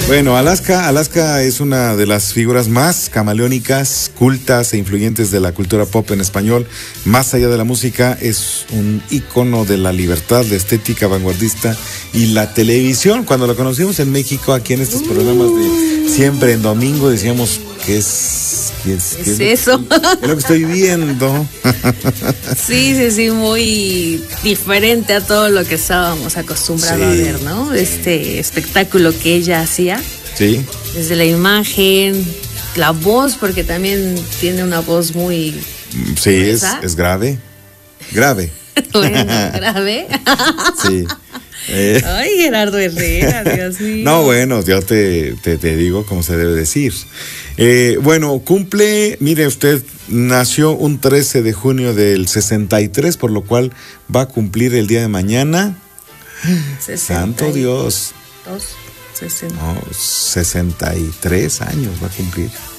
Bueno, Alaska es una de las figuras más camaleónicas, cultas e influyentes de la cultura pop en español. Más allá de la música, es un ícono de la libertad, de estética vanguardista y la televisión. Cuando la conocimos en México, aquí en estos programas de siempre en domingo, decíamos, ¿qué es eso? Es lo que estoy viendo. Sí, muy diferente a todo lo que estábamos acostumbrados a ver, ¿no? Este espectáculo que ella hacía. Sí. Desde la imagen, la voz, porque también tiene una voz muy... Sí, es grave. Grave. Bueno, grave. Sí. Ay, Gerardo Herrera, Dios mío. No, bueno, yo te digo cómo se debe decir. Bueno, mire usted, nació un 13 de junio del 63, por lo cual va a cumplir el día de mañana. 60, Santo Dios. 60. No, 63 años va a cumplir.